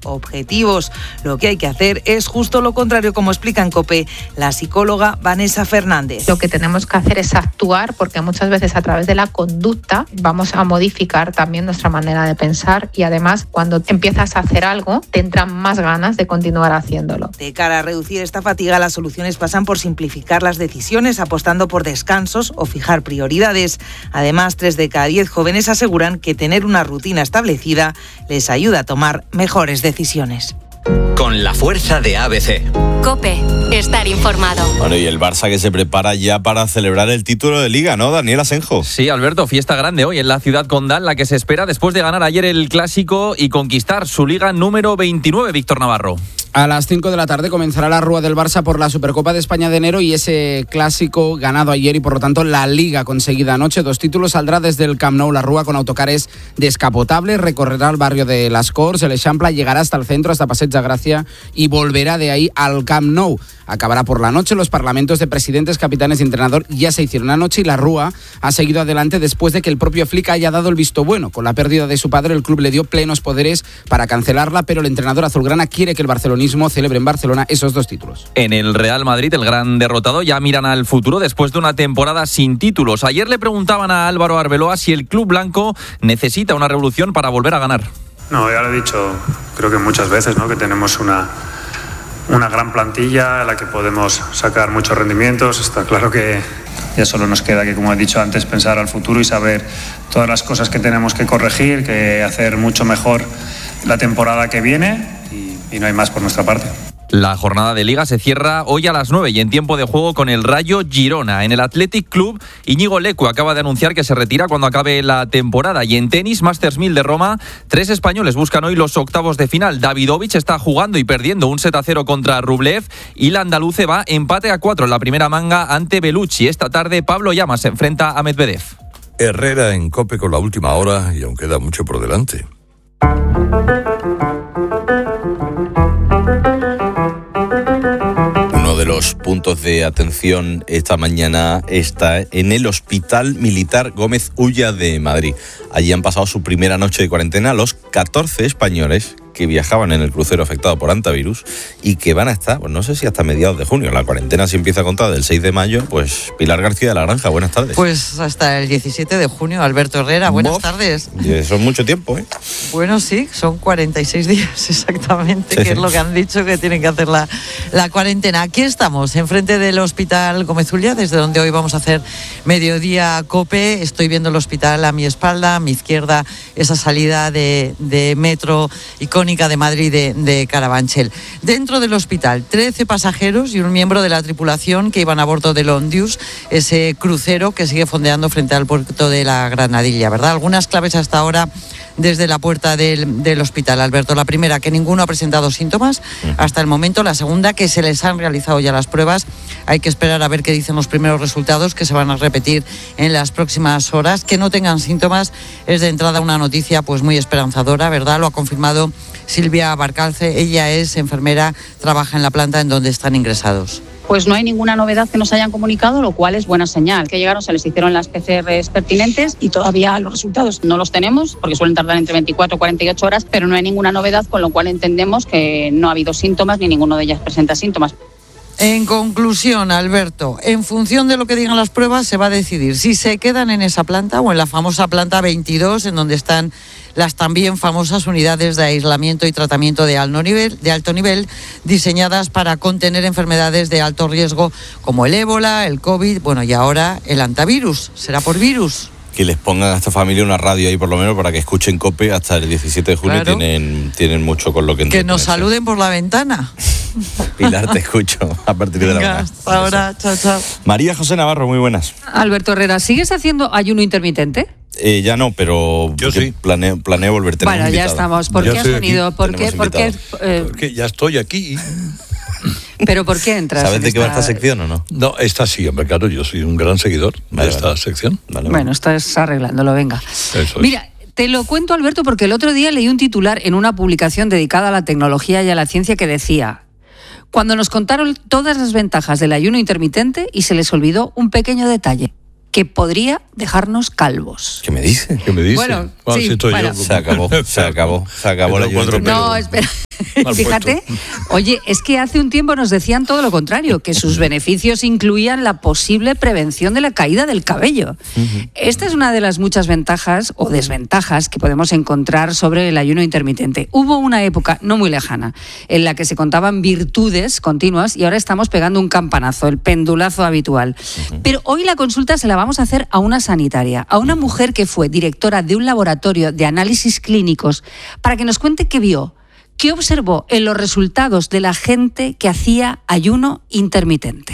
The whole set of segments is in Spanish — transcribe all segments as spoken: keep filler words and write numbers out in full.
objetivos. Lo que hay que hacer es justo lo contrario, como explica en COPE la psicóloga Vanessa Fernández. Lo que tenemos que hacer es actuar, porque muchas veces a través de la conducta vamos a modificar también nuestra manera de pensar, y además cuando empiezas a hacer algo te entran más ganas de continuar haciéndolo. De cara a reducir esta fatiga, las soluciones pasan por simplificar las decisiones, apostando por descansos o fijar prioridades. Además, tres de cada diez jóvenes aseguran que tener una rutina establecida les ayuda a tomar mejores decisiones. Con la fuerza de A B C. COPE, estar informado. Bueno, y el Barça que se prepara ya para celebrar el título de Liga, ¿no, Daniel Asenjo? Sí, Alberto, fiesta grande hoy en la ciudad condal, la que se espera después de ganar ayer el Clásico y conquistar su Liga número veintinueve, Víctor Navarro. A las cinco de la tarde comenzará la rúa del Barça por la Supercopa de España de enero y ese Clásico ganado ayer y por lo tanto la Liga conseguida anoche. Dos títulos, saldrá desde el Camp Nou la rúa con autocares descapotables, recorrerá el barrio de Las Corts, el Eixample, llegará hasta el centro, hasta Passeig de Gràcia y volverá de ahí al Camp Nou. Acabará por la noche. Los parlamentos de presidentes, capitanes y entrenador ya se hicieron anoche y la rúa ha seguido adelante después de que el propio Flick haya dado el visto bueno. Con la pérdida de su padre, el club le dio plenos poderes para cancelarla, pero el entrenador azulgrana quiere que el barcelonismo celebre en Barcelona esos dos títulos. En el Real Madrid, el gran derrotado, ya miran al futuro después de una temporada sin títulos. Ayer le preguntaban a Álvaro Arbeloa si el club blanco necesita una revolución para volver a ganar. No, ya lo he dicho, creo que muchas veces, ¿no? Que tenemos una, una gran plantilla a la que podemos sacar muchos rendimientos. Está claro que ya solo nos queda que, como he dicho antes, pensar al futuro y saber todas las cosas que tenemos que corregir, que hacer mucho mejor la temporada que viene y, y no hay más por nuestra parte. La jornada de Liga se cierra hoy a las nueve y en tiempo de juego con el Rayo Girona. En el Athletic Club, Íñigo Lecu acaba de anunciar que se retira cuando acabe la temporada. Y en tenis, Masters mil de Roma, tres españoles buscan hoy los octavos de final. Davidovich está jugando y perdiendo un set a cero contra Rublev y la andaluce va empate a cuatro en la primera manga ante Bellucci. Esta tarde, Pablo Llamas se enfrenta a Medvedev. Herrera en COPE con la última hora y aún queda mucho por delante. De los puntos de atención esta mañana está en el Hospital Militar Gómez Ulla de Madrid. Allí han pasado su primera noche de cuarentena los catorce españoles que viajaban en el crucero afectado por hantavirus y que van a estar, pues no sé si hasta mediados de junio. La cuarentena se empieza a contar del seis de mayo. Pues Pilar García de la Granja, buenas tardes. Pues hasta el diecisiete de junio, Alberto Herrera, buenas Bof, tardes. Eso es mucho tiempo, ¿eh? Bueno, sí, son cuarenta y seis días exactamente, sí, que sí. Es lo que han dicho que tienen que hacer la, la cuarentena. Aquí estamos, enfrente del Hospital Gómez Ulla, desde donde hoy vamos a hacer Mediodía COPE. Estoy viendo el hospital a mi espalda, a mi izquierda, esa salida de, de metro icónica de Madrid de, de Carabanchel. Dentro del hospital, trece pasajeros y un miembro de la tripulación que iban a bordo del Ondius, ese crucero que sigue fondeando frente al puerto de la Granadilla, ¿verdad? Algunas claves hasta ahora desde la puerta del, del hospital, Alberto. La primera, que ninguno ha presentado síntomas hasta el momento. La segunda, que se les han realizado ya las pruebas. Hay que esperar a ver qué dicen los primeros resultados, que se van a repetir en las próximas horas. Que no tengan síntomas es de entrada una noticia pues muy esperanzadora, ¿verdad? Lo ha confirmado Silvia Barcalce. Ella es enfermera, trabaja en la planta en donde están ingresados. Pues no hay ninguna novedad que nos hayan comunicado, lo cual es buena señal. Que llegaron, se les hicieron las P C Rs pertinentes y todavía los resultados no los tenemos, porque suelen tardar entre veinticuatro y cuarenta y ocho horas, pero no hay ninguna novedad, con lo cual entendemos que no ha habido síntomas ni ninguno de ellas presenta síntomas. En conclusión, Alberto, en función de lo que digan las pruebas se va a decidir si se quedan en esa planta o en la famosa planta veintidós, en donde están las también famosas unidades de aislamiento y tratamiento de alto nivel, de alto nivel, diseñadas para contener enfermedades de alto riesgo como el ébola, el COVID, bueno, y ahora el hantavirus. ¿Será por virus? Que les pongan a esta familia una radio ahí por lo menos para que escuchen COPE hasta el diecisiete de junio. Claro. Tienen, tienen mucho con lo que Que nos saluden por la ventana. Pilar, te escucho a partir de la Venga, hasta ahora, chao, chao. María José Navarro, muy buenas. Alberto Herrera, ¿sigues haciendo ayuno intermitente? Eh, ya no, pero yo sí. planeo, planeo volver. Bueno, ya invitado. Estamos. ¿Por ya qué has venido? ¿Por qué, ¿Por qué? Eh... Porque ya estoy aquí. ¿Pero por qué entras? ¿Sabes de esta... qué va esta sección o no? No, esta sí, hombre, claro, yo soy un gran seguidor vale, de esta vale. sección. Vale, bueno, vale. estás arreglándolo, venga. Eso Mira, es. Te lo cuento, Alberto, porque el otro día leí un titular en una publicación dedicada a la tecnología y a la ciencia que decía: cuando nos contaron todas las ventajas del ayuno intermitente y se les olvidó un pequeño detalle, que podría dejarnos calvos. ¿Qué me dice? ¿Qué me dice? Bueno, ah, sí, si estoy bueno. yo. Se acabó, se acabó, se acabó la ayuno intermitente. No, espera. Fíjate, oye, es que hace un tiempo nos decían todo lo contrario, que sus beneficios incluían la posible prevención de la caída del cabello. Uh-huh. Esta es una de las muchas ventajas o desventajas que podemos encontrar sobre el ayuno intermitente. Hubo una época no muy lejana en la que se contaban virtudes continuas y ahora estamos pegando un campanazo, el pendulazo habitual. Uh-huh. Pero hoy la consulta se la vamos a hacer a una sanitaria, a una mujer que fue directora de un laboratorio de análisis clínicos, para que nos cuente qué vio, qué observó en los resultados de la gente que hacía ayuno intermitente.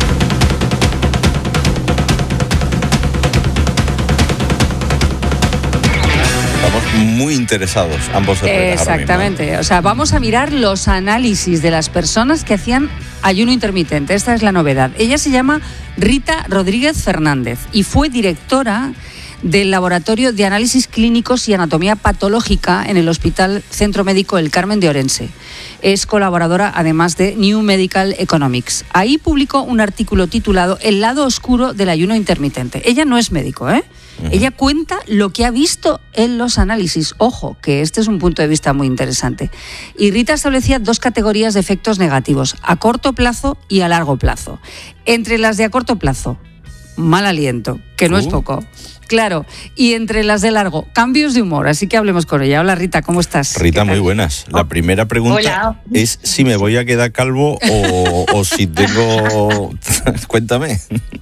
Estamos muy interesados ambos. Exactamente, o sea, vamos a mirar los análisis de las personas que hacían ayuno intermitente. Esta es la novedad. Ella se llama Rita Rodríguez Fernández y fue directora del Laboratorio de Análisis Clínicos y Anatomía Patológica en el Hospital Centro Médico El Carmen de Orense. Es colaboradora además de New Medical Economics. Ahí publicó un artículo titulado El lado oscuro del ayuno intermitente. Ella no es médico, ¿eh? Uh-huh. Ella cuenta lo que ha visto en los análisis. Ojo, que este es un punto de vista muy interesante. Y Rita establecía dos categorías de efectos negativos, a corto plazo y a largo plazo. Entre las de a corto plazo, mal aliento, que no uh. es poco. Claro, y entre las de largo, cambios de humor, así que hablemos con ella. Hola Rita, ¿cómo estás? Rita, muy buenas. La primera pregunta Hola. es si me voy a quedar calvo o, o si tengo... Cuéntame.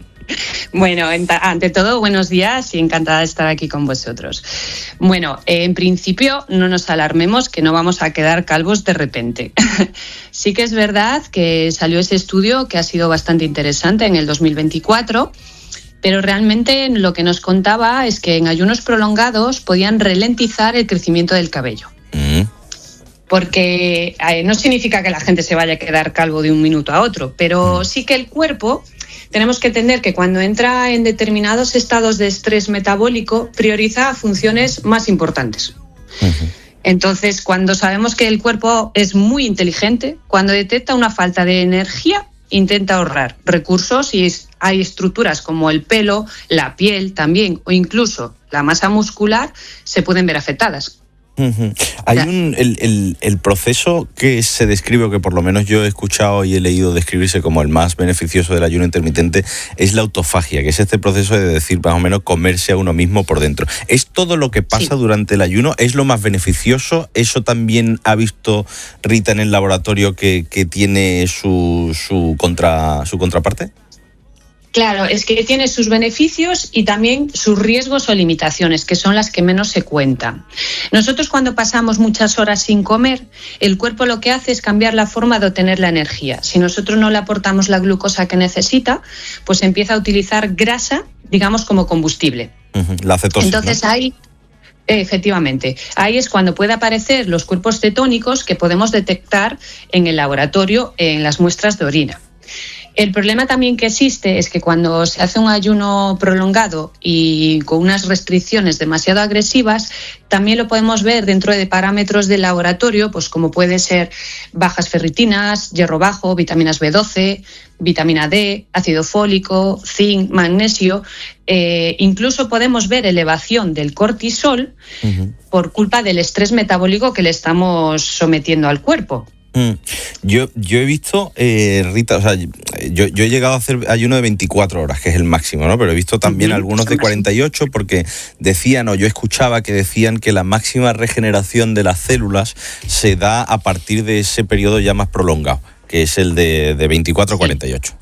Bueno, ante todo, buenos días y encantada de estar aquí con vosotros. Bueno, en principio no nos alarmemos que no vamos a quedar calvos de repente. Sí que es verdad que salió ese estudio que ha sido bastante interesante en el dos mil veinticuatro, pero realmente lo que nos contaba es que en ayunos prolongados podían ralentizar el crecimiento del cabello. Mm. Porque eh, no significa que la gente se vaya a quedar calvo de un minuto a otro, pero sí que el cuerpo, tenemos que entender que cuando entra en determinados estados de estrés metabólico, prioriza funciones más importantes. Uh-huh. Entonces, cuando sabemos que el cuerpo es muy inteligente, cuando detecta una falta de energía, intenta ahorrar recursos y hay estructuras como el pelo, la piel también o incluso la masa muscular se pueden ver afectadas. Uh-huh. Hay un el, el, el proceso que se describe, o que por lo menos yo he escuchado y he leído describirse como el más beneficioso del ayuno intermitente, es la autofagia, que es este proceso de decir más o menos comerse a uno mismo por dentro. ¿Es todo lo que pasa sí. durante el ayuno? ¿Es lo más beneficioso? ¿Eso también ha visto Rita en el laboratorio que, que tiene su, su, contra, su contraparte? Claro, es que tiene sus beneficios y también sus riesgos o limitaciones, que son las que menos se cuentan. Nosotros cuando pasamos muchas horas sin comer, el cuerpo lo que hace es cambiar la forma de obtener la energía. Si nosotros no le aportamos la glucosa que necesita, pues empieza a utilizar grasa, digamos, como combustible. Uh-huh. La cetosis, Entonces ¿no? ahí... Efectivamente, ahí es cuando pueden aparecer los cuerpos cetónicos que podemos detectar en el laboratorio en las muestras de orina. El problema también que existe es que cuando se hace un ayuno prolongado y con unas restricciones demasiado agresivas, también lo podemos ver dentro de parámetros del laboratorio, pues como puede ser bajas ferritinas, hierro bajo, vitaminas B doce, vitamina D, ácido fólico, zinc, magnesio. Eh, incluso podemos ver elevación del cortisol uh-huh. por culpa del estrés metabólico que le estamos sometiendo al cuerpo. Mm. Yo, yo he visto, eh, Rita, o sea, yo, yo he llegado a hacer ayuno de veinticuatro horas, que es el máximo, ¿no? Pero he visto también uh-huh. algunos de cuarenta y ocho, porque decían, o yo escuchaba que decían que la máxima regeneración de las células se da a partir de ese periodo ya más prolongado, que es el de, de veinticuatro a cuarenta y ocho.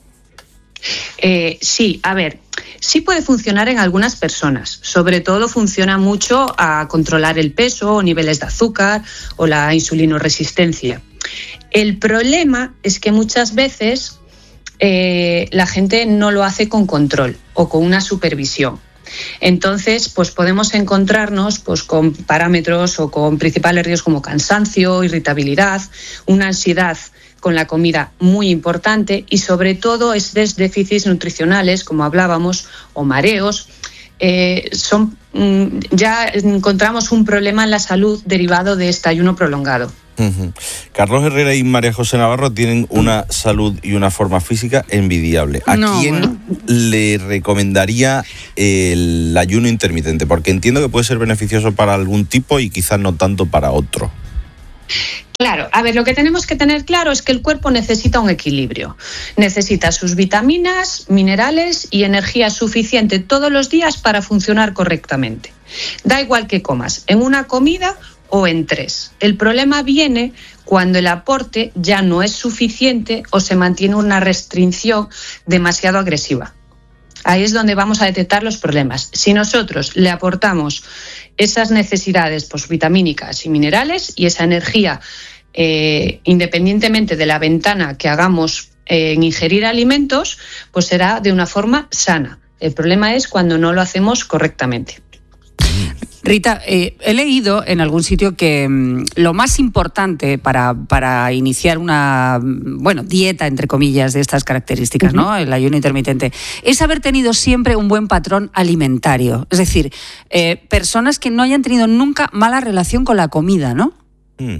Eh, sí, a ver, sí puede funcionar en algunas personas. Sobre todo funciona mucho a controlar el peso o niveles de azúcar o la insulinoresistencia. El problema es que muchas veces eh, la gente no lo hace con control o con una supervisión. Entonces, pues podemos encontrarnos pues, con parámetros o con principales riesgos como cansancio, irritabilidad, una ansiedad con la comida muy importante y sobre todo estos déficits nutricionales, como hablábamos, o mareos, eh, son mm, ya encontramos un problema en la salud derivado de este ayuno prolongado. Uh-huh. Carlos Herrera y María José Navarro tienen una salud y una forma física envidiable. ¿A no, quién bueno. le recomendaría el ayuno intermitente? Porque entiendo que puede ser beneficioso para algún tipo y quizás no tanto para otro. Claro, a ver, lo que tenemos que tener claro es que el cuerpo necesita un equilibrio. Necesita sus vitaminas, minerales y energía suficiente todos los días para funcionar correctamente. Da igual que comas, en una comida o en tres. El problema viene cuando el aporte ya no es suficiente o se mantiene una restricción demasiado agresiva. Ahí es donde vamos a detectar los problemas. Si nosotros le aportamos esas necesidades pues, vitamínicas y minerales y esa energía, eh, independientemente de la ventana que hagamos eh, en ingerir alimentos, pues será de una forma sana. El problema es cuando no lo hacemos correctamente. Rita, eh, he leído en algún sitio que mmm, lo más importante para, para iniciar una bueno, dieta, entre comillas, de estas características, uh-huh. ¿no? El ayuno intermitente, es haber tenido siempre un buen patrón alimentario. Es decir, eh, personas que no hayan tenido nunca mala relación con la comida, ¿no? Mm.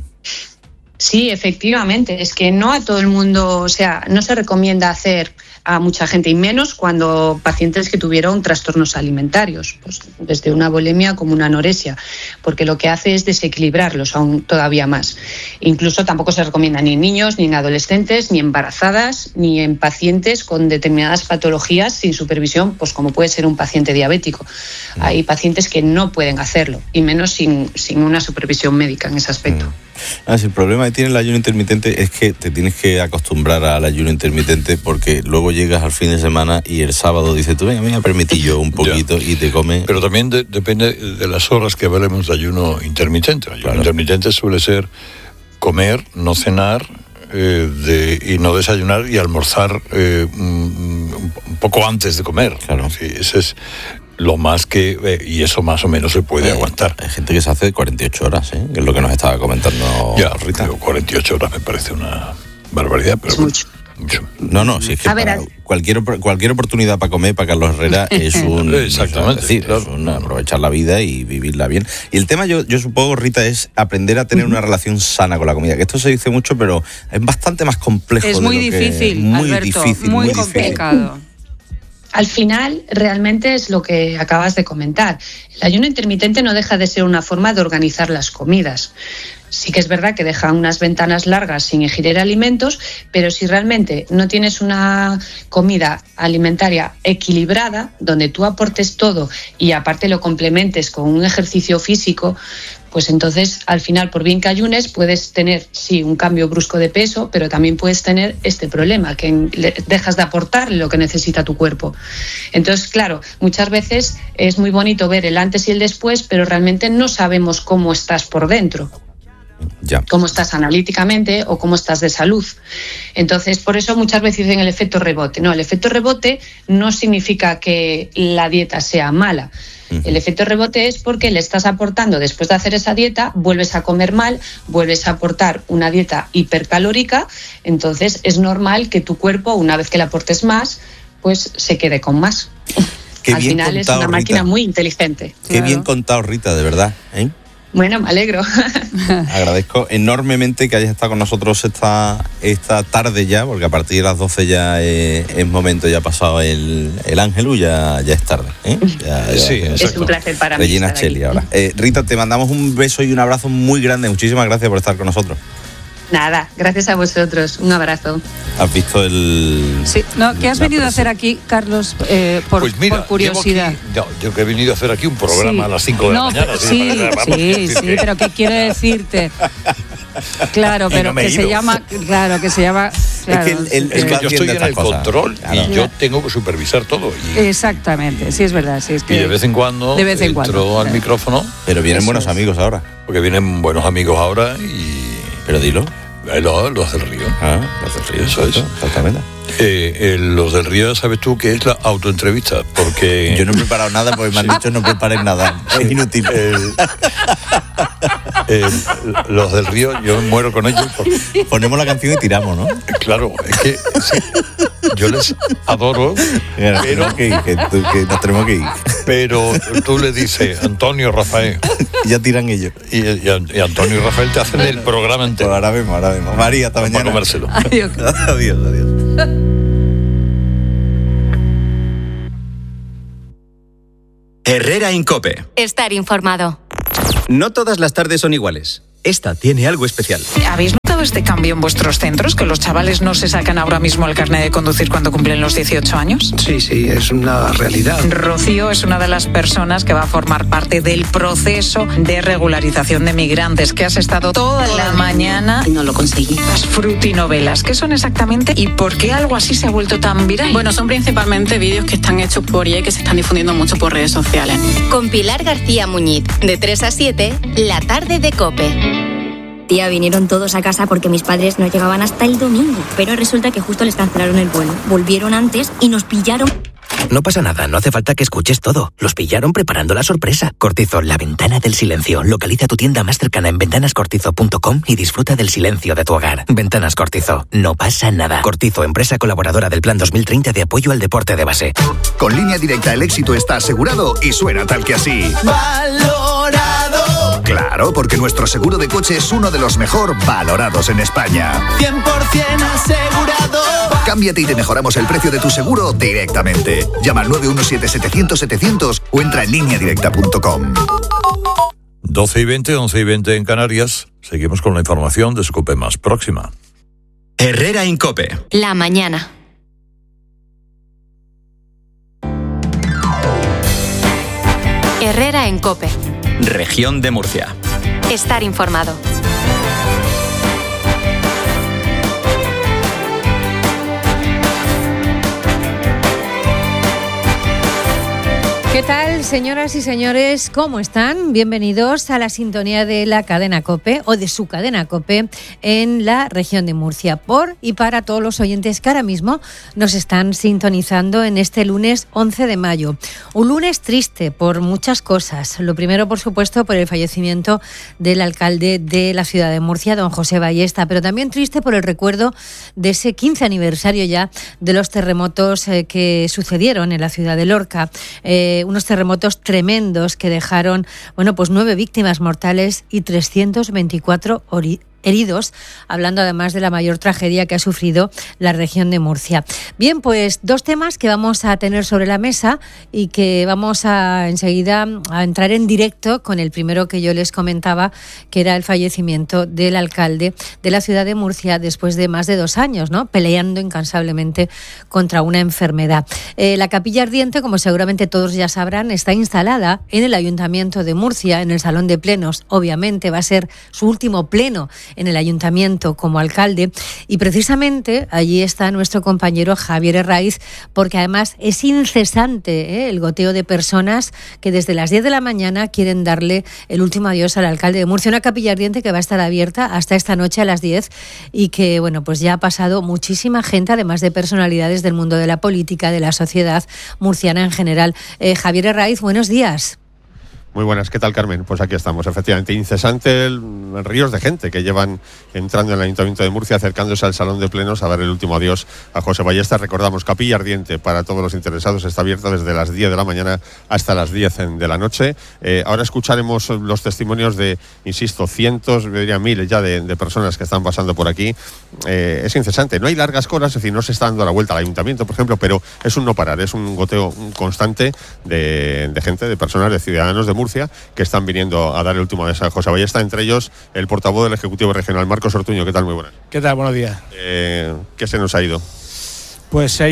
Sí, efectivamente. Es que no a todo el mundo, o sea, no se recomienda hacer a mucha gente, y menos cuando pacientes que tuvieron trastornos alimentarios, pues desde una bulimia como una anorexia, porque lo que hace es desequilibrarlos aún todavía más. Incluso tampoco se recomienda ni en niños, ni en adolescentes, ni embarazadas, ni en pacientes con determinadas patologías sin supervisión, pues como puede ser un paciente diabético. Hay pacientes que no pueden hacerlo, y menos sin, sin una supervisión médica en ese aspecto. Ah, si el problema que tiene el ayuno intermitente es que te tienes que acostumbrar al ayuno intermitente, porque luego llegas al fin de semana y el sábado dices tú, venga, me voy a permitir yo un poquito ya. Y te comes. Pero también de, depende de las horas que hablemos de ayuno intermitente. El ayuno claro. intermitente suele ser comer, no cenar eh, de, y no desayunar y almorzar eh, un, un poco antes de comer. Claro. Sí, ese es lo más que, eh, y eso más o menos se puede eh, aguantar. Hay gente que se hace cuarenta y ocho horas, ¿eh? Que es lo que nos estaba comentando ya, Rita. cuarenta y ocho horas me parece una barbaridad, pero es mucho. mucho. No, no, si es que para cualquier, cualquier oportunidad para comer para Carlos Herrera es un... Exactamente. Es decir, claro. es un aprovechar la vida y vivirla bien. Y el tema, yo, yo supongo, Rita, es aprender a tener uh-huh. una relación sana con la comida. Que esto se dice mucho, pero es bastante más complejo. Es de muy lo difícil, que, muy Alberto, difícil, muy, muy complicado. Difícil. Al final, realmente es lo que acabas de comentar. El ayuno intermitente no deja de ser una forma de organizar las comidas. Sí que es verdad que deja unas ventanas largas sin ingerir alimentos, pero si realmente no tienes una comida alimentaria equilibrada, donde tú aportes todo y aparte lo complementes con un ejercicio físico, pues entonces al final, por bien que ayunes, puedes tener, sí, un cambio brusco de peso, pero también puedes tener este problema, que dejas de aportar lo que necesita tu cuerpo. Entonces, claro, muchas veces es muy bonito ver el antes y el después, pero realmente no sabemos cómo estás por dentro. Ya. Cómo estás analíticamente o cómo estás de salud. Entonces, por eso muchas veces dicen el efecto rebote. No, el efecto rebote no significa que la dieta sea mala. Uh-huh. El efecto rebote es porque le estás aportando, después de hacer esa dieta, vuelves a comer mal, vuelves a aportar una dieta hipercalórica, entonces es normal que tu cuerpo, una vez que le aportes más, pues se quede con más. Qué Al bien final contado, es una máquina Rita. Muy inteligente. Qué Claro. bien contado, Rita, de verdad, ¿eh? Bueno, me alegro. Agradezco enormemente que hayas estado con nosotros esta, esta tarde ya, porque a partir de las doce ya eh, es momento, ya ha pasado el, el Ángelu, ya, ya es tarde. ¿eh? Ya, ya, sí, ya, es un placer para mí. Regina Cheli ahora. Eh, Rita, te mandamos un beso y un abrazo muy grande. Muchísimas gracias por estar con nosotros. Nada, gracias a vosotros. Un abrazo. ¿Has visto el...? Sí, no, ¿qué has venido a hacer aquí, Carlos, eh, por, pues mira, por curiosidad? Aquí, no, yo que he venido a hacer aquí un programa sí. a las cinco de no, la mañana. Sí, sí, sí, sí, sí, pero ¿qué quiero decirte? Claro, pero no que se llama, claro, que se llama... Claro, es que, el, el, es que yo estoy en el cosas. control claro. y yo ya. tengo que supervisar todo. Y, Exactamente, sí es verdad. Sí, es que y de vez en cuando de vez en entro cuando, al claro. micrófono. Pero vienen Eso buenos es. amigos ahora. Porque vienen buenos amigos ahora y... Pero dilo. Los, los del Río. Ah, los del Río, eso es. Exactamente. Eh, eh, los del Río, sabes tú que es la autoentrevista, porque... Yo no he preparado nada porque me han dicho no prepares nada. Es inútil. El, el, los del Río, yo me muero con ellos. Porque... Ponemos la canción y tiramos, ¿no? Claro, es que sí, yo les adoro, Mira, pero... Que, que, que, que nos tenemos que ir. Pero tú le dices, Antonio, Rafael... Y ya tiran ellos. Y, y, y Antonio y Rafael te hacen el programa entero. Pues ahora vemos, ahora vemos. María, hasta mañana. Para comérselo. Adiós. Adiós, adiós. Herrera Incope. Estar informado. No todas las tardes son iguales. Esta tiene algo especial. ¿Habéis notado este cambio en vuestros centros? ¿Que los chavales no se sacan ahora mismo el carnet de conducir cuando cumplen los dieciocho años? Sí, sí, es una realidad. Rocío es una de las personas que va a formar parte del proceso de regularización de migrantes, que has estado toda la mañana y no lo conseguí. Las frutinovelas, ¿qué son exactamente y por qué algo así se ha vuelto tan viral? Bueno, son principalmente vídeos que están hechos por I A y que se están difundiendo mucho por redes sociales. Con Pilar García Muñiz, de tres a siete, la tarde de COPE. Tía, vinieron todos a casa porque mis padres no llegaban hasta el domingo, pero resulta que justo les cancelaron el vuelo. Volvieron antes y nos pillaron. No pasa nada, no hace falta que escuches todo. Los pillaron preparando la sorpresa. Cortizo, la ventana del silencio. Localiza tu tienda más cercana en ventanas cortizo punto com y disfruta del silencio de tu hogar. Ventanas Cortizo, no pasa nada. Cortizo, empresa colaboradora del Plan dos mil treinta de apoyo al deporte de base. Con Línea Directa el éxito está asegurado y suena tal que así. ¡Valorado! Claro, porque nuestro seguro de coche es uno de los mejor valorados en España. cien por ciento asegurado. Cámbiate y te mejoramos el precio de tu seguro directamente. Llama al nueve uno siete, setecientos, setecientos o entra en línea directa punto com. doce y veinte, once y veinte en Canarias. Seguimos con la información de su COPE más próxima. Herrera en COPE. La mañana. Herrera en COPE. Región de Murcia. Estar informado. ¿Qué tal, señoras y señores? ¿Cómo están? Bienvenidos a la sintonía de la cadena COPE o de su cadena COPE en la región de Murcia. Por y para todos los oyentes que ahora mismo nos están sintonizando en este lunes once de mayo. Un lunes triste por muchas cosas. Lo primero, por supuesto, por el fallecimiento del alcalde de la ciudad de Murcia, don José Ballesta, pero también triste por el recuerdo de ese quince aniversario ya de los terremotos eh, que sucedieron en la ciudad de Lorca. Eh, unos terremotos tremendos que dejaron, bueno, pues nueve víctimas mortales y trescientos veinticuatro ori- heridos, hablando además de la mayor tragedia que ha sufrido la región de Murcia. Bien, pues dos temas que vamos a tener sobre la mesa y que vamos a enseguida a entrar en directo con el primero que yo les comentaba, que era el fallecimiento del alcalde de la ciudad de Murcia después de más de dos años, ¿no? Peleando incansablemente contra una enfermedad. Eh, la Capilla Ardiente, como seguramente todos ya sabrán, está instalada en el Ayuntamiento de Murcia, en el Salón de Plenos. Obviamente va a ser su último pleno en el ayuntamiento como alcalde y precisamente allí está nuestro compañero Javier Herraiz, porque además es incesante ¿eh? el goteo de personas que desde las diez de la mañana quieren darle el último adiós al alcalde de Murcia, una capilla ardiente que va a estar abierta hasta esta noche a las diez y que bueno, pues ya ha pasado muchísima gente, además de personalidades del mundo de la política, de la sociedad murciana en general. Eh, Javier Herraiz, buenos días. Muy buenas, ¿qué tal, Carmen? Pues aquí estamos, efectivamente, incesante el, el ríos de gente que llevan entrando en el Ayuntamiento de Murcia, acercándose al Salón de Plenos a dar el último adiós a José Ballesta. Recordamos, Capilla Ardiente para todos los interesados, está abierta desde las diez de la mañana hasta las diez de la noche. Eh, ahora escucharemos los testimonios de, insisto, cientos, yo diría miles ya de, de personas que están pasando por aquí. Eh, es incesante, no hay largas colas, es decir, no se está dando la vuelta al Ayuntamiento, por ejemplo, pero es un no parar, es un goteo constante de, de gente, de personas, de ciudadanos de Murcia que están viniendo a dar el último adiós a José Ballesta, entre ellos el portavoz del Ejecutivo Regional, Marcos Ortuño. ¿Qué tal? Muy buenas. ¿Qué tal? Buenos días. Eh, ¿Qué se nos ha ido? Pues se ha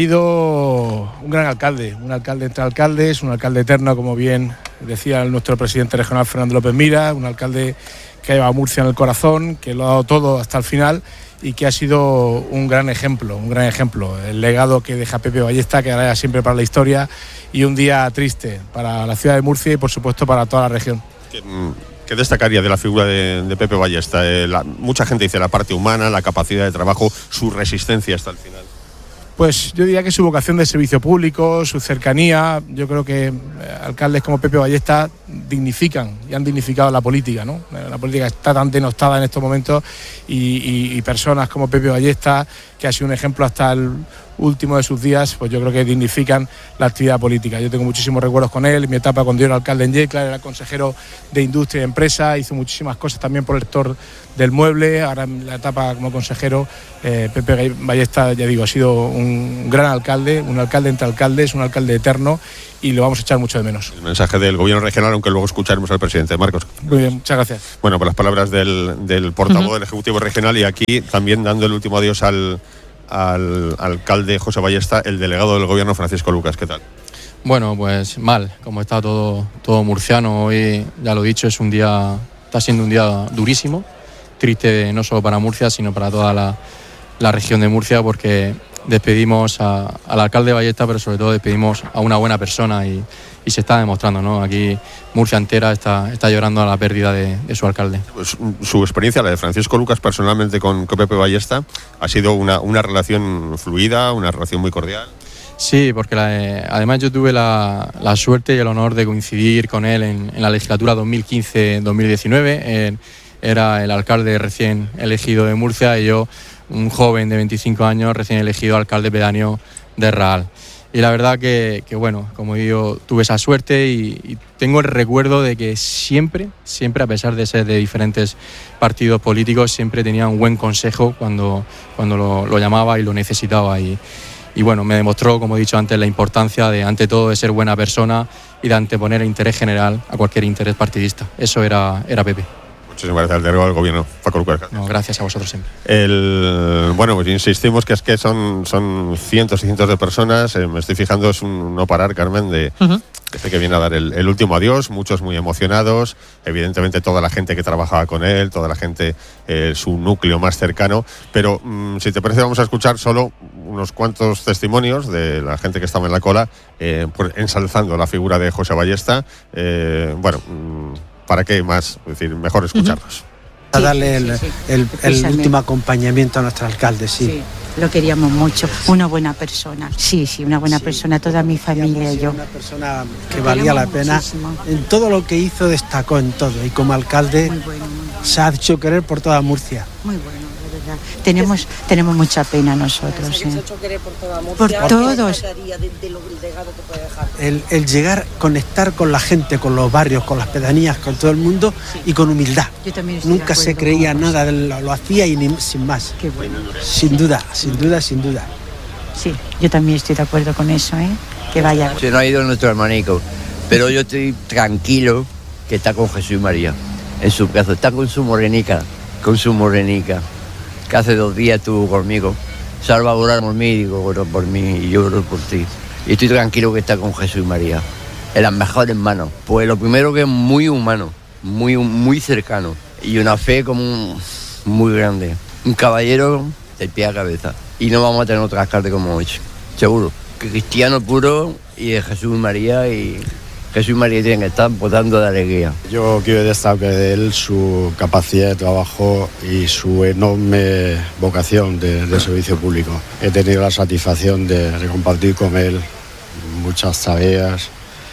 ido un gran alcalde, un alcalde entre alcaldes, un alcalde eterno, como bien decía nuestro presidente regional Fernando López Mira, un alcalde que ha llevado a Murcia en el corazón, que lo ha dado todo hasta el final y que ha sido un gran ejemplo, un gran ejemplo. El legado que deja Pepe Ballesta quedará siempre para la historia y un día triste para la ciudad de Murcia y por supuesto para toda la región. ¿Qué, qué destacaría de la figura de, de Pepe Ballesta? Eh, la, mucha gente dice la parte humana, la capacidad de trabajo, su resistencia hasta el final. Pues yo diría que su vocación de servicio público, su cercanía, yo creo que alcaldes como Pepe Ballesta dignifican y han dignificado la política, ¿no? La política está tan denostada en estos momentos y, y, y personas como Pepe Ballesta, que ha sido un ejemplo hasta el últimos de sus días, pues yo creo que dignifican la actividad política. Yo tengo muchísimos recuerdos con él, mi etapa cuando yo era alcalde en Yecla, era consejero de Industria y Empresa, hizo muchísimas cosas también por el sector del mueble, ahora en la etapa como consejero, eh, Pepe Ballesta, ya digo, ha sido un gran alcalde, un alcalde entre alcaldes, un alcalde eterno, y lo vamos a echar mucho de menos. El mensaje del gobierno regional, aunque luego escucharemos al presidente. Marcos. Muy bien, muchas gracias. Bueno, pues las palabras del, del portavoz uh-huh. del Ejecutivo Regional, y aquí también dando el último adiós al, al, al alcalde José Ballesta, el delegado del gobierno Francisco Lucas. ¿Qué tal? Bueno, pues mal, como está todo, todo murciano. Hoy, ya lo he dicho, es un día, está siendo un día durísimo, triste no solo para Murcia, sino para toda la, la región de Murcia, porque despedimos a, al alcalde Ballesta, pero sobre todo despedimos a una buena persona, y, y se está demostrando, ¿no? Aquí Murcia entera está, está llorando a la pérdida de, de su alcalde. Pues, su experiencia, la de Francisco Lucas personalmente con, con Pepe Ballesta, ha sido una, una relación fluida, una relación muy cordial. Sí, porque la, eh, además yo tuve la, la suerte y el honor de coincidir con él en, en la legislatura dos mil quince dos mil diecinueve. Eh, era el alcalde recién elegido de Murcia y yo, un joven de veinticinco años, recién elegido alcalde pedáneo de Raal. Y la verdad que, que bueno, como digo, tuve esa suerte y, y tengo el recuerdo de que siempre, siempre, a pesar de ser de diferentes partidos políticos, siempre tenía un buen consejo cuando, cuando lo, lo llamaba y lo necesitaba. Y, y bueno, me demostró, como he dicho antes, la importancia de, ante todo, de ser buena persona y de anteponer el interés general a cualquier interés partidista. Eso era, era Pepe. Muchísimas gracias al delegado del gobierno, Paco Lucas. No, gracias a vosotros siempre. El, bueno, pues insistimos que es que son, son cientos y cientos de personas. Eh, me estoy fijando, es un no parar, Carmen, de, uh-huh. desde que viene a dar el, el último adiós. Muchos muy emocionados. Evidentemente toda la gente que trabajaba con él, toda la gente, eh, su núcleo más cercano. Pero mmm, si te parece, vamos a escuchar solo unos cuantos testimonios de la gente que estaba en la cola, eh, pues, ensalzando la figura de José Ballesta. Eh, bueno... Mmm, ¿Para qué más? Es decir, mejor escucharlos. A darle el, el, el último acompañamiento a nuestro alcalde, sí. sí. Lo queríamos mucho, una buena persona. Sí, sí, una buena sí. persona, toda mi familia y yo. Una persona que valía la pena. Muchísimo. En todo lo que hizo destacó en todo, y como alcalde muy bueno, muy bueno. se ha hecho querer por toda Murcia. Muy bueno. Tenemos, tenemos mucha pena nosotros. ¿Sí? Hecho querer por toda Murcia, por todos. De, de lo, el legado que puede dejar. El, el llegar, conectar con la gente, con los barrios, con las pedanías, con todo el mundo sí. y con humildad. Yo también Nunca se creía nada, lo, lo hacía y ni, sin más. Qué bueno. Sin duda, sin duda, sin duda. Sí, yo también estoy de acuerdo con eso, ¿eh? Que vaya. Se nos ha ido nuestro hermanico, pero yo estoy tranquilo que está con Jesús y María en su casa, está con su morenica, con su morenica. Que hace dos días estuvo conmigo. Salva a orar por mí, digo, oro por mí y yo oro por ti. Y estoy tranquilo que está con Jesús y María, en las mejores manos. Pues lo primero que es muy humano, muy, muy cercano. Y una fe como muy grande. Un caballero de pie a cabeza. Y no vamos a tener otro alcalde como hoy, seguro. Que cristiano puro y de Jesús y María y... Jesús y María tienen que estar votando de alegría. Yo quiero destacar de él su capacidad de trabajo y su enorme vocación de, de servicio público. He tenido la satisfacción de, de compartir con él muchas tareas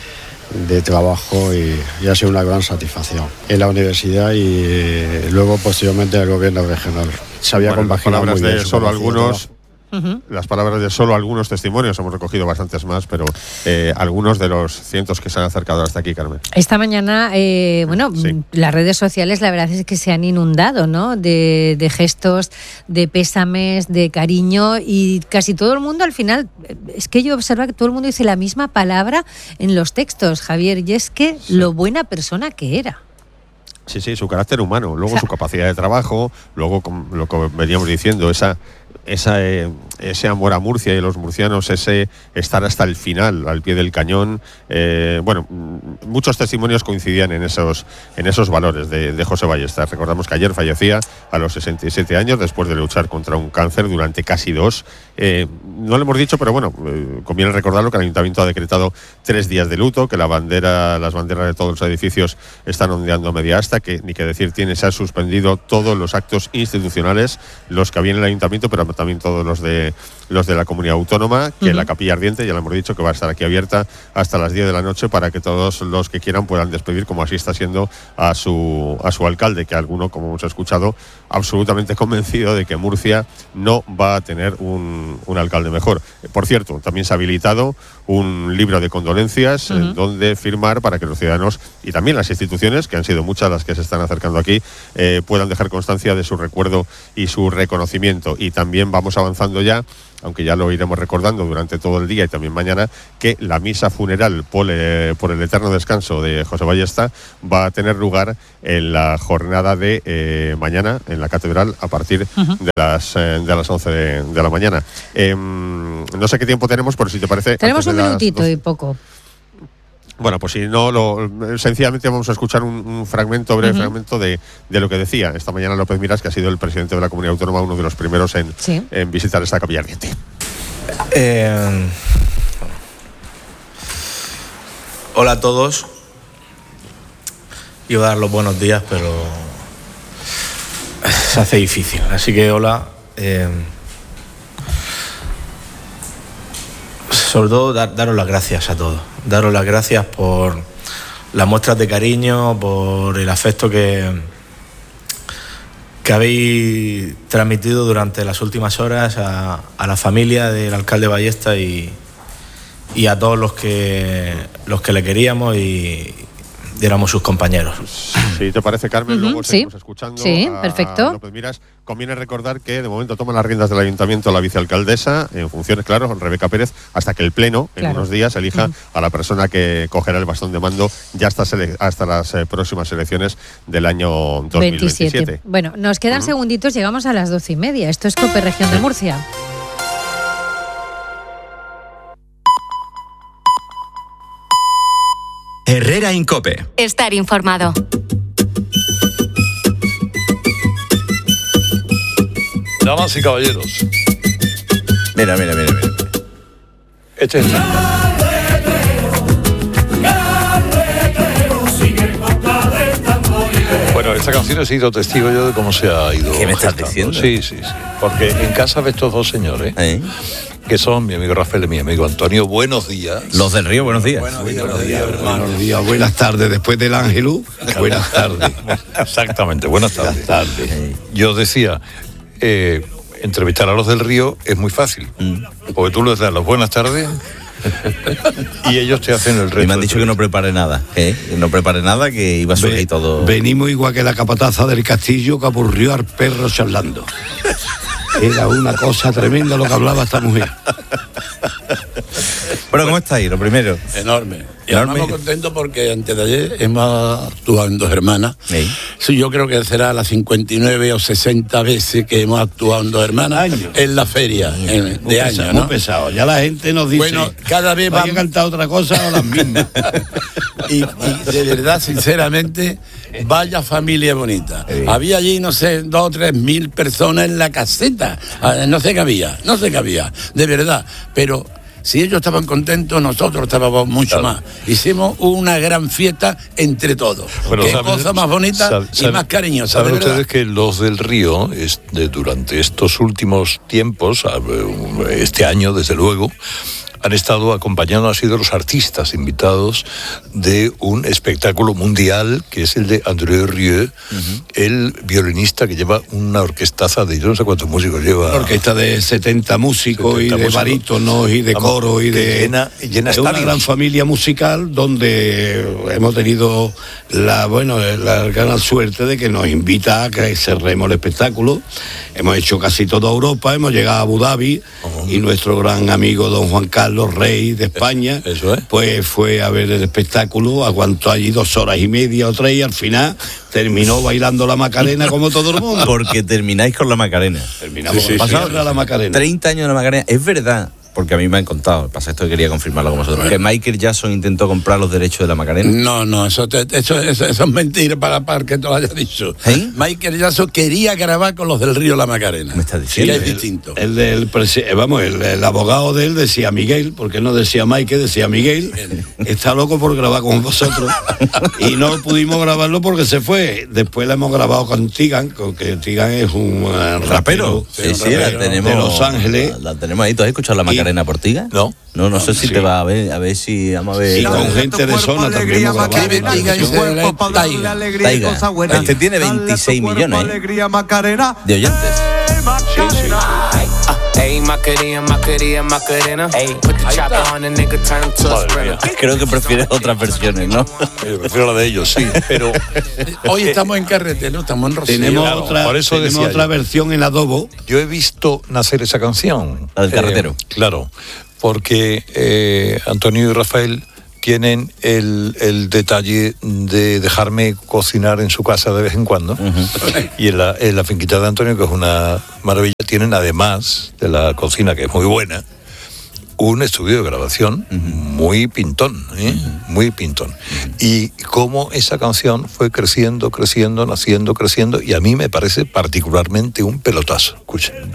de trabajo y, y ha sido una gran satisfacción. En la universidad y luego posteriormente en el gobierno regional. Se había bueno, compaginado muy bien. De solo algunos... Uh-huh. Las palabras de solo algunos testimonios, hemos recogido bastantes más, pero eh, algunos de los cientos que se han acercado hasta aquí, Carmen. Esta mañana, eh, bueno, sí. las redes sociales la verdad es que se han inundado, ¿no? De, de gestos, de pésames, de cariño, y casi todo el mundo al final, es que yo observo que todo el mundo dice la misma palabra en los textos, Javier, y es que sí. lo buena persona que era. Sí, sí, su carácter humano, luego o sea, su capacidad de trabajo, luego lo que veníamos diciendo, esa... Esa, eh, ese amor a Murcia y a los murcianos, ese estar hasta el final, al pie del cañón. Eh, bueno, muchos testimonios coincidían en esos, en esos valores de, de José Ballesta. Recordamos que ayer fallecía a los sesenta y siete años después de luchar contra un cáncer durante casi dos. Eh, no lo hemos dicho, pero bueno, eh, conviene recordarlo, que el Ayuntamiento ha decretado tres días de luto, que la bandera, las banderas de todos los edificios están ondeando a media asta, que ni que decir tiene, se han suspendido todos los actos institucionales, los que había en el Ayuntamiento, pero estarán también todos los de los de la comunidad autónoma, que uh-huh. la Capilla Ardiente, ya lo hemos dicho, que va a estar aquí abierta hasta las diez de la noche para que todos los que quieran puedan despedir, como así está siendo, a su a su alcalde, que alguno, como hemos escuchado, absolutamente convencido de que Murcia no va a tener un, un alcalde mejor. Por cierto, también se ha habilitado un libro de condolencias uh-huh. en donde firmar para que los ciudadanos y también las instituciones, que han sido muchas las que se están acercando aquí, eh, puedan dejar constancia de su recuerdo y su reconocimiento. Y también vamos avanzando ya, aunque ya lo iremos recordando durante todo el día y también mañana, que la misa funeral por, eh, por el eterno descanso de José Ballesta va a tener lugar en la jornada de eh, mañana en la catedral a partir uh-huh. de las eh, de las once de, de la mañana. Eh, no sé qué tiempo tenemos, pero si te parece... Tenemos un minutito doce... y poco. Bueno, pues si no, lo, sencillamente vamos a escuchar un, un fragmento, breve uh-huh. fragmento de, de lo que decía esta mañana López Miras, que ha sido el presidente de la Comunidad Autónoma, uno de los primeros en, sí. en visitar esta Capilla Ardiente. Eh, hola a todos. Iba a dar los buenos días, pero se hace difícil. Así que hola. Eh, sobre todo dar, daros las gracias a todos. Daros las gracias por las muestras de cariño, por el afecto que, que habéis transmitido durante las últimas horas a, a la familia del alcalde Ballesta y, y a todos los que, los que le queríamos y, y éramos sus compañeros. Si te parece, Carmen, uh-huh, luego seguimos sí. escuchando sí, a, perfecto. a López Miras. Conviene recordar que de momento toma las riendas del ayuntamiento la vicealcaldesa, en funciones, claro, Rebeca Pérez, hasta que el Pleno, en claro. unos días, elija uh-huh. a la persona que cogerá el bastón de mando ya hasta, sele- hasta las eh, próximas elecciones del año dos mil veintisiete. veintisiete. Bueno, nos quedan uh-huh. segunditos, llegamos a las doce y media. Esto es COPE Región de Murcia. Herrera en COPE. Estar informado. Damas y caballeros. Mira, mira, mira, mira. Este es el... Bueno, esta canción he sido testigo yo de cómo se ha ido. ¿Qué me estás gestando. diciendo? Sí, sí, sí. Porque en casa de estos dos señores, ¿eh? que son mi amigo Rafael y mi amigo Antonio, buenos días. Los del Río, buenos días. Buenos días, buenos días, hermano. Buenos días, buenas tardes. Después del Ángelus, buenas tardes. Exactamente, buenas tardes. Buenas tardes. Yo decía, eh, entrevistar a los del Río es muy fácil, mm. porque tú les das las buenas tardes y ellos te hacen el resto. Y me han dicho que no prepare nada, ¿eh? Que no prepare nada, que iba a subir y todo. Venimos igual que la capataza del castillo que aburrió al perro charlando. Era una cosa tremenda lo que hablaba esta mujer. Bueno, ¿cómo estáis? Lo primero. Enorme. Y estamos contentos porque antes de ayer hemos actuado en Dos Hermanas. ¿Sí? Sí, yo creo que será las cincuenta y nueve o sesenta veces que hemos actuado en Dos Hermanas años. En la feria en, de años, ¿no? Muy pesado. Ya la gente nos dice, bueno, cada vez va a cantar otra cosa o las mismas. y, y de verdad, sinceramente, vaya familia bonita. Sí. Había allí, no sé, dos o tres mil personas en la caseta. No sé qué había, no sé qué había, de verdad. Pero si ellos estaban contentos, nosotros estábamos mucho claro. más. Hicimos una gran fiesta entre todos. Bueno, qué saben, cosa más bonita saben, y más cariñosa. Saben ustedes que los del Río, este, durante estos últimos tiempos, este año desde luego, han estado acompañando, han sido los artistas invitados de un espectáculo mundial que es el de André Rieu, uh-huh. el violinista que lleva una orquestaza de yo no sé cuántos músicos lleva. Una orquesta de setenta músicos setenta y de barítonos y de coro y de... Llena, llena es una gran familia musical donde hemos tenido la, bueno, la gran suerte de que nos invita a que cerremos el espectáculo. Hemos hecho casi toda Europa, hemos llegado a Abu Dhabi uh-huh. y nuestro gran amigo don Juan Carlos Rey de España, eso es. Pues fue a ver el espectáculo, aguantó allí dos horas y media o tres y al final terminó bailando la Macarena como todo el mundo. Porque termináis con la Macarena. Terminamos sí, sí, con sí, la Macarena. treinta años de la Macarena. Es verdad porque a mí me han contado, pasa esto que quería confirmarlo con vosotros, que Michael Jackson intentó comprar los derechos de la Macarena. No, no, eso, te, eso, eso, eso es mentira para, para que te lo hayas dicho. ¿Eh? Michael Jackson quería grabar con los del Río La Macarena. Me estás diciendo. Sí, es distinto. El del presi- vamos, el, el abogado de él decía Miguel, porque no decía Michael, decía Miguel. Está loco por grabar con vosotros. Y no pudimos grabarlo porque se fue. Después la hemos grabado con Tigan, que Tigan es un uh, rapero. Sí, un sí, rapero la tenemos. de Los Ángeles. La, la tenemos ahí. ¿Tú has escuchado la Macarena por Tigan? No. No, no sé si Sí. te va a ver, a ver si vamos a ver. Y con gente de zona también hemos grabado. Taiga. Este tiene veintiséis millones de oyentes. Sí, sí. Ey, Macarena, Macarena, Macarena. Ey, put the chopper on the nigga, turn him to a sprinter. Creo que prefieres otras versiones, ¿no? Yo prefiero la de ellos, sí, pero Hoy estamos en carretera, ¿no? Estamos en Rocío. Tenemos Claro, otra, por eso tenemos decía otra yo. versión en adobo. yo he visto nacer esa canción. La del carretero. Eh, claro, porque eh, Antonio y Rafael tienen el, el detalle de dejarme cocinar en su casa de vez en cuando. Y en la, en la finquita de Antonio, que es una maravilla, tienen además de la cocina, que es muy buena, un estudio de grabación muy pintón, ¿eh? muy pintón. Y cómo esa canción fue creciendo, creciendo, naciendo, creciendo, y a mí me parece particularmente un pelotazo. Escuchen.